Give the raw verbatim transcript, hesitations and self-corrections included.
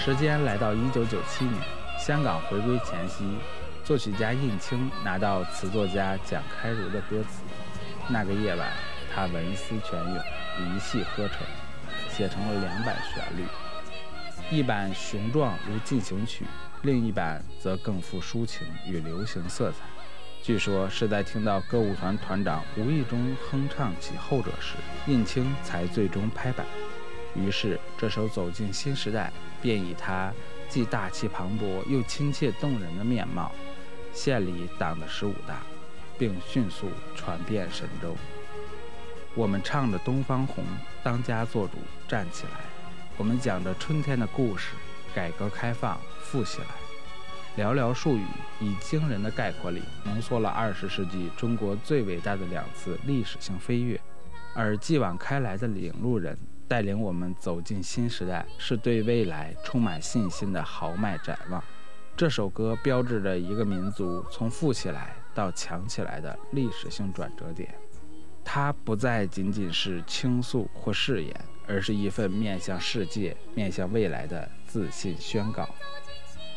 时间来到一九九七年，香港回归前夕，作曲家印青拿到词作家蒋开儒的歌词。那个夜晚，他文思泉涌，一气呵成，写成了两版旋律，一版雄壮如进行曲，另一版则更富抒情与流行色彩。据说是在听到歌舞团团长无意中哼唱起后者时，印青才最终拍板。于是这首《走进新时代》便以他既大气磅礴又亲切动人的面貌，献礼党的十五大，并迅速传遍神州。我们唱着东方红，当家作主站起来，我们讲着春天的故事，改革开放富起来。寥寥数语以惊人的概括力浓缩了二十世纪中国最伟大的两次历史性飞跃，而继往开来的领路人带领我们走进新时代，是对未来充满信心的豪迈展望。这首歌标志着一个民族从富起来到强起来的历史性转折点，它不再仅仅是倾诉或誓言，而是一份面向世界、面向未来的自信宣告。